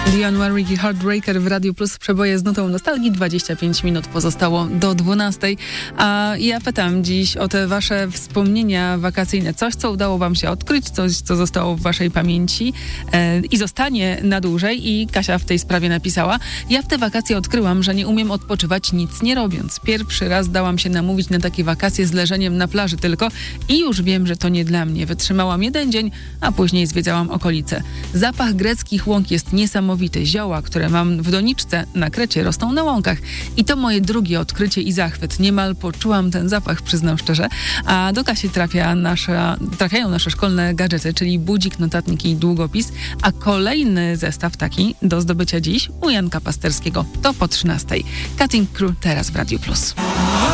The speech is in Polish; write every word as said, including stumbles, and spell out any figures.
January Heartbreaker w Radiu Plus, przeboje z nutą nostalgii. dwadzieścia pięć minut pozostało do dwunastej. A ja pytam dziś o te wasze wspomnienia wakacyjne. Coś, co udało wam się odkryć, coś, co zostało w waszej pamięci e, i zostanie na dłużej. I Kasia w tej sprawie napisała: ja w te wakacje odkryłam, że nie umiem odpoczywać nic nie robiąc. Pierwszy raz dałam się namówić na takie wakacje z leżeniem na plaży tylko i już wiem, że to nie dla mnie. Wytrzymałam jeden dzień, a później zwiedzałam okolice. Zapach greckich łąk jest niesamowity. Zioła, które mam w doniczce na Krecie, rosną na łąkach. I to moje drugie odkrycie i zachwyt. Niemal poczułam ten zapach, przyznam szczerze. A do Kasi trafia nasza, trafiają nasze szkolne gadżety, czyli budzik, notatnik i długopis. A kolejny zestaw taki do zdobycia dziś u Janka Pasterskiego. To po trzynastej. Cutting Crew teraz w Radiu Plus.